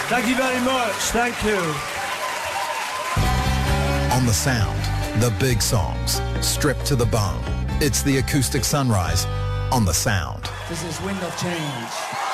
Thank you very much. Thank you. On the Sound, the big songs, stripped to the bone. It's the Acoustic Sunrise on the Sound. This is Wind of Change.